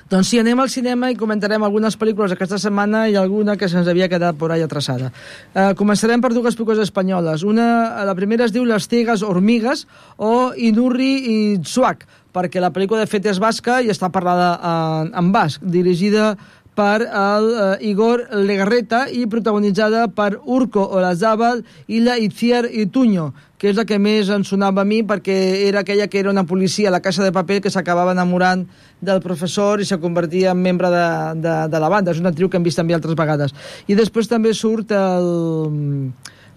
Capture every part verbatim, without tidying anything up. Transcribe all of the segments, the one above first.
Doncs sí, anem al cinema i comentarem algunes pel·lícules aquesta setmana i alguna que se'ns havia quedat por ahí atrasada. Uh, començarem per dues pel·lícules espanyoles. Una, la primera es diu Las ciegas hormigas o Inurri i Tzuak, perquè la pel·lícula de fet és basca i està parlada en, en basc, dirigida per el uh, Igor Legarreta i protagonitzada per Urko Olazábal i la Itziar Ituño, que és la que més em sonava a mi perquè era aquella que era una policia a la Casa de Paper que s'acabava enamorant del professor i se convertia en membre de, de, de la banda. És una actriu que hem vist també altres vegades. I després també surt el...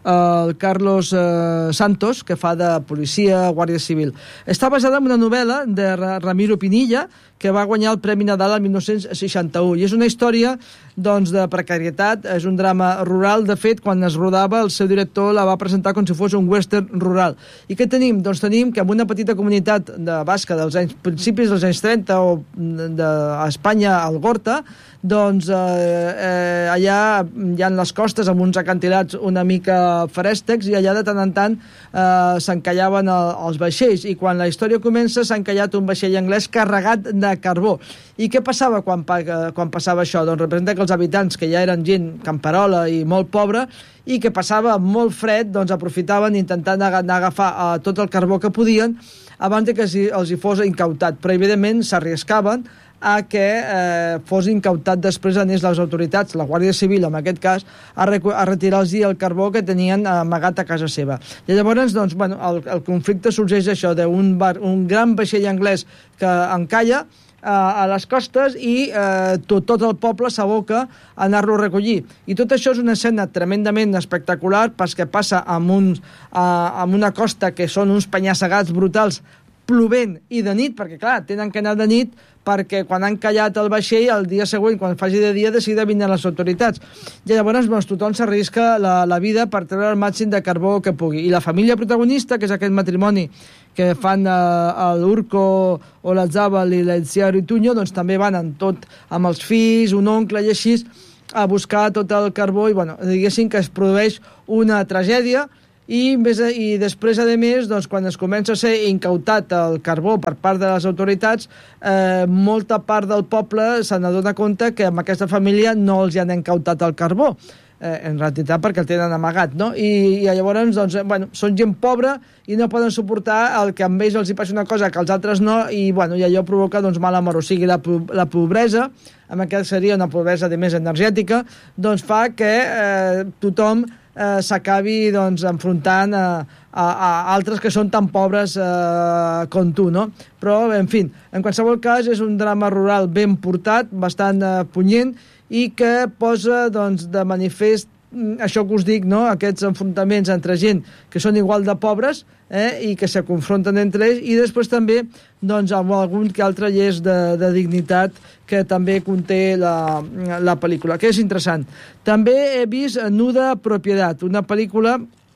el Carlos eh, Santos, que fa de policia, guàrdia civil. Està basada en una novel·la de Ramiro Pinilla, que va guanyar el Premi Nadal el dinou seixanta-u. I és una història doncs, de precarietat, és un drama rural. De fet, quan es rodava, el seu director la va presentar com si fos un western rural. I què tenim? Doncs tenim que en una petita comunitat de basca dels anys, principis dels anys trenta o d'Espanya, al Gorta, doncs eh, eh, allà hi ha les costes amb uns acantilats una mica ferèstecs i allà de tant en tant eh, s'encallaven el, els vaixells i quan la història comença s'ha encallat un vaixell anglès carregat de carbó. I què passava quan, quan passava això? Doncs representa que els habitants, que ja eren gent camperola i molt pobra i que passava molt fred, doncs aprofitaven intentant anar a agafar eh, tot el carbó que podien abans de que els hi fos incautat, però evidentment s'arriscaven a que eh, fos incautat després anés les autoritats, la Guàrdia Civil en aquest cas, a, a retirar-los el carbó que tenien amagat a casa seva. I llavors, doncs, bueno, el, el conflicte sorgeix això d'un un gran vaixell anglès que encalla eh, a les costes i eh, tot, tot el poble s'aboca a anar-lo a recollir. I tot això és una escena tremendament espectacular perquè passa amb, un, eh, amb una costa que són uns penya-segats brutals plovent i de nit, perquè clar, tenen que anar de nit perquè quan han callat el vaixell, el dia següent, quan faci de dia, de seguida vindran les autoritats. I llavors doncs, tothom s'arrisca la, la vida per treure el màxim de carbó que pugui. I la família protagonista, que és aquest matrimoni que fan eh, l'Urko Olazábal i l'Itziar Ituño, doncs també van en tot, amb els fills, un oncle i així, a buscar tot el carbó i, bueno, diguéssim que es produeix una tragèdia. I, i després, a més, doncs, quan es comença a ser incautat el carbó per part de les autoritats, eh, molta part del poble se n'adona compte que amb aquesta família no els hi han incautat el carbó, eh, en realitat perquè el tenen amagat, no? I, i llavors, doncs, bueno, són gent pobra i no poden suportar el que amb ells els hi passa una cosa que als altres no, i, bueno, i allò provoca doncs, mal amor. O sigui, la, la pobresa, amb aquest seria una pobresa de més energètica, doncs fa que eh, tothom Eh, s'acabi doncs, enfrontant a, a, a altres que són tan pobres eh, com tu, no? Però, en fi, en qualsevol cas és un drama rural ben portat, bastant eh, punyent i que posa doncs, de manifest això que us dic, no? Aquests enfrontaments entre gent que són igual de pobres eh? I que se confronten entre ells i després també doncs, amb algun que altre llest de, de dignitat que també conté la, la pel·lícula, que és interessant. També he vist Nuda Propietat, una pel·lícula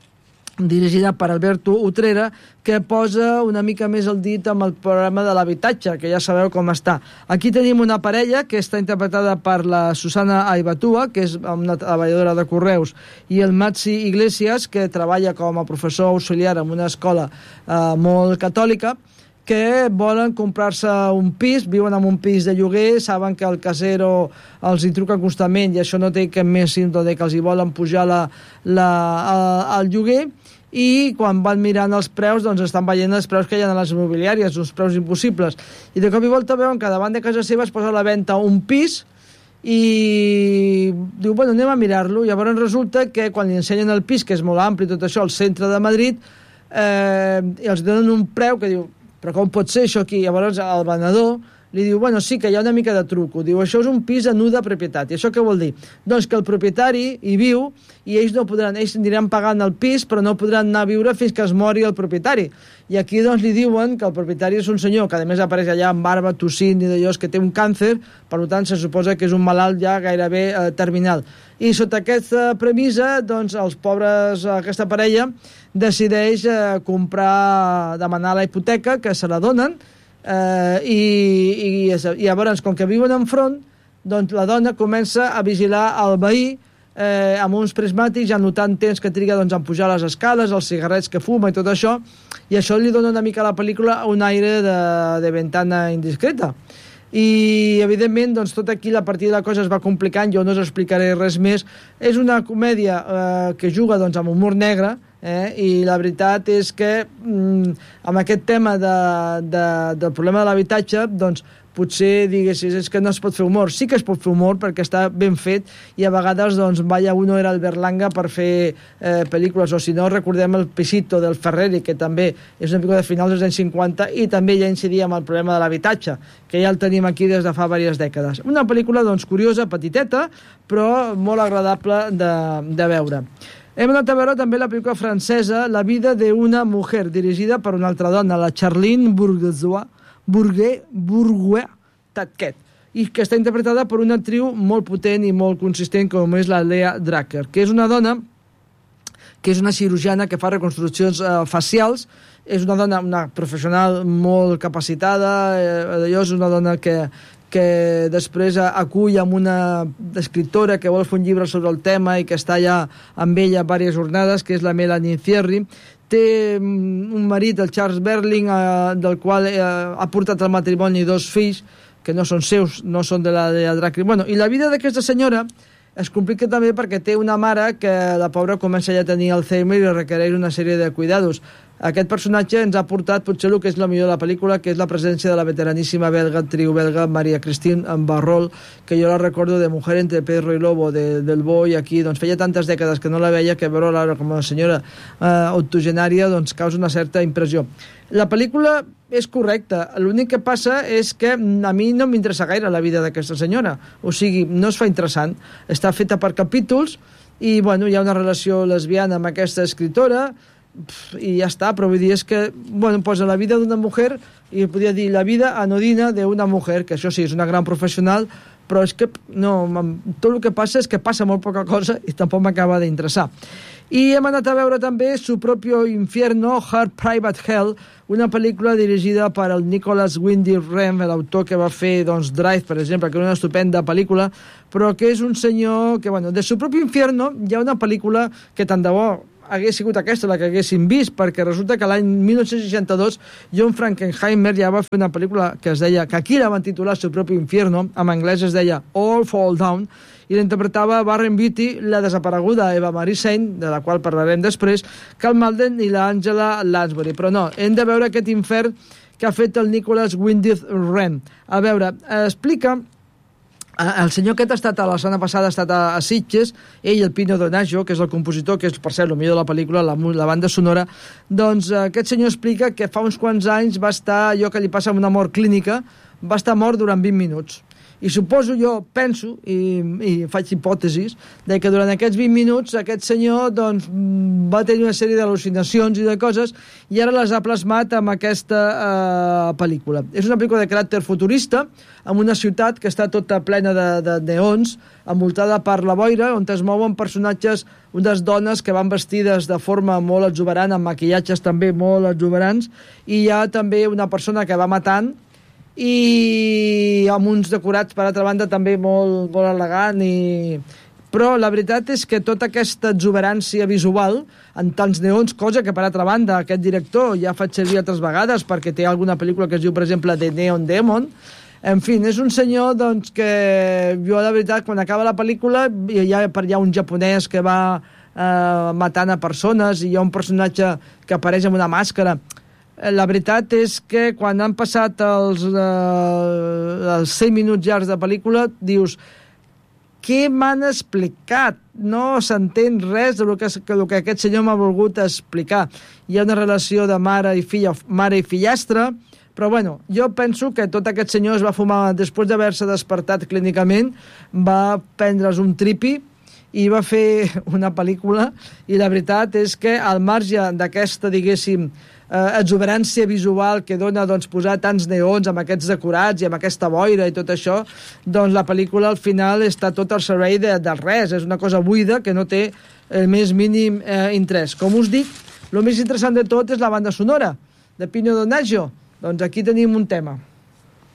dirigida per Alberto Utrera, que posa una mica més el dit amb el problema de l'habitatge, que ja sabeu com està. Aquí tenim una parella que està interpretada per la Susana Aibatua, que és una treballadora de correus, i el Maxi Iglesias, que treballa com a professor auxiliar en una escola eh, molt catòlica, que volen comprar-se un pis, viuen en un pis de lloguer, saben que el casero els hi truca constantment i això no té cap més símptoma que els hi volen pujar la, la, el lloguer, i quan van mirant els preus doncs estan veient els preus que hi ha a les immobiliàries, uns preus impossibles, i de cop i volta veuen que davant de casa seva es posa a la venda un pis i diu, bueno, anem a mirar-lo. Llavors resulta que quan li ensenyen el pis, que és molt ampli tot això, al centre de Madrid, eh, i els donen un preu que diu, però com pot ser això aquí? Llavors el venedor li diu, bueno, sí que hi ha una mica de truco. Diu, això és un pis de nuda propietat. I això què vol dir? Doncs que el propietari hi viu i ells no podran, ells aniran pagant el pis, però no podran anar a viure fins que es mori el propietari. I aquí doncs li diuen que el propietari és un senyor que a més apareix allà amb barba, tossint i d'allò, que té un càncer, per tant se suposa que és un malalt ja gairebé eh, terminal. I sota aquesta premissa, doncs els pobres, aquesta parella, decideix eh, comprar, demanar la hipoteca, que se la donen, eh, i, i, i llavors, com que viuen enfront, doncs la dona comença a vigilar el veí eh, amb uns prismàtics, ja notant temps que triga doncs, a pujar les escales, els cigarrets que fuma i tot això, i això li dona una mica a la pel·lícula un aire de, de ventana indiscreta. I, evidentment, doncs, tot aquí la partida de la cosa es va complicant, jo no us explicaré res més. És una comèdia eh, que juga doncs, amb humor negre, eh, i la veritat és que mm, amb aquest tema de, de, del problema de l'habitatge, doncs, potser diguessis, és que no es pot fer humor. Sí que es pot fer humor perquè està ben fet i a vegades, doncs, vaya uno era el Berlanga per fer eh, pel·lícules, o si no, recordem el Pisito del Ferreri, que també és una pel·lícula de finals dels anys cinquanta i també ja incidia amb el problema de l'habitatge, que ja el tenim aquí des de fa diverses dècades. Una pel·lícula, doncs, curiosa, petiteta, però molt agradable de, de veure. Hem anat a veure també la pel·lícula francesa La vida d'una mujer, dirigida per una altra dona, la Charline Bourgeois, Bourguet, Bourguet, Tatquet, i que està interpretada per una actriu molt potent i molt consistent com és la Lea Drucker, que és una dona que és una cirurgiana que fa reconstruccions eh, facials, és una dona, una professional molt capacitada, eh, és una dona que, que després acull amb una escriptora que vol fer un llibre sobre el tema i que està allà amb ella diverses jornades, que és la Melanie Thierry. Té un marit, el Charles Berling, eh, del qual eh, ha portat al matrimoni dos fills, que no són seus, no són de la, de la Dràcula. Bueno, i la vida d'aquesta senyora es complica també perquè té una mare que la pobra comença ja a tenir Alzheimer i requereix una sèrie de cuidados. Aquest personatge ens ha portat potser el que és la millor de la pel·lícula, que és la presència de la veteraníssima belga, actriu belga, Maria Christine Barrol, que jo la recordo de Mujer entre perro y lobo, de, del Bo, i aquí doncs, feia tantes dècades que no la veia que veure-la com a senyora eh, octogenària doncs, causa una certa impressió. La pel·lícula és correcta, l'únic que passa és que a mi no m'interessa gaire la vida d'aquesta senyora, o sigui, no es fa interessant, està feta per capítols i bueno, hi ha una relació lesbiana amb aquesta escritora i ja està, però vull dir, és que bueno, posa la vida d'una mujer i podria dir la vida anodina d'una mujer, que això sí, és una gran professional, però és que no, tot el que passa és que passa molt poca cosa i tampoc m'acaba d'interessar. I hem anat a veure també Su propio infierno, Her Private Hell, una pel·lícula dirigida per el Nicholas Winding Refn, l'autor que va fer doncs, Drive, per exemple, que és una estupenda pel·lícula, però que és un senyor que, bueno, de Su propio infierno hi ha una pel·lícula que tant de bo hagués sigut aquesta la que haguéssim vist, perquè resulta que l'any dinou seixanta-dos John Frankenheimer ja va fer una pel·lícula que es deia, que aquí la van titular Su propio infierno, en anglès es deia All Fall Down, i l'interpretava Warren Beatty, la desapareguda Eva Marie Saint, de la qual parlarem després, Cal Malden i l'Angela Lansbury. Però no, hem de veure aquest infern que ha fet el Nicholas Winding Refn. A veure, explica... El senyor aquest ha estat, la setmana passada ha estat a, a Sitges, ell, el Pino Donaggio, que és el compositor, que és, per cert, el millor de la pel·lícula, la, la banda sonora, doncs aquest senyor explica que fa uns quants anys va estar, allò que li passa amb una mort clínica, va estar mort durant vint minuts. I suposo, jo penso, i, i faig hipòtesis, de que durant aquests vint minuts aquest senyor doncs, va tenir una sèrie d'al·lucinacions i de coses i ara les ha plasmat amb aquesta eh, pel·lícula. És una pel·lícula de caràcter futurista, amb una ciutat que està tota plena de, de neons, envoltada per la boira, on es mouen personatges, unes dones que van vestides de forma molt exuberant, amb maquillatges també molt exuberants, i hi ha també una persona que va matant, i amb uns decorats per altra banda també molt, molt elegant i... però la veritat és que tota aquesta exuberància visual en tants neons, cosa que per altra banda aquest director ja ha fet servir altres vegades perquè té alguna pel·lícula que es diu per exemple The Neon Demon. En fi, és un senyor doncs, que jo la veritat quan acaba la pel·lícula hi ha per allà un japonès que va eh, matant a persones i hi ha un personatge que apareix amb una màscara. La veritat és que quan han passat els, eh, els cent minuts llargs de pel·lícula dius, què m'han explicat? No s'entén res del que, del que aquest senyor m'ha volgut explicar. Hi ha una relació de mare i filla, mare i fillastra, però bueno, jo penso que tot aquest senyor es va fumar, després d'haver-se despertat clínicament, va prendre's un tripi i va fer una pel·lícula, i la veritat és que al marge d'aquesta, diguéssim, eh, exuberància visual que dona doncs, posar tants neons amb aquests decorats i amb aquesta boira i tot això, doncs la pel·lícula al final està tot al servei de, de res, és una cosa buida que no té el més mínim eh, interès. Com us dic, el més interessant de tot és la banda sonora de Pino Donaggio. Doncs aquí tenim un tema.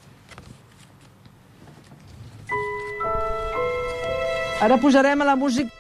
Ara posarem a la música